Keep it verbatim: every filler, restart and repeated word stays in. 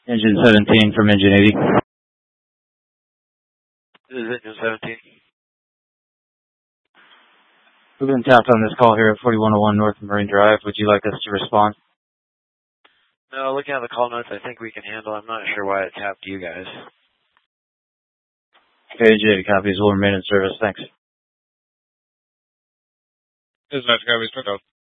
Engine seventeen from engine eighty. This is engine seventeen. We've been tapped on this call here at forty-one oh one North Marine Drive. Would you like us to respond? No, looking at the call notes, I think we can handle. I'm not sure why it tapped you guys. K J, copies will remain in service. Thanks. This is Nice Copies.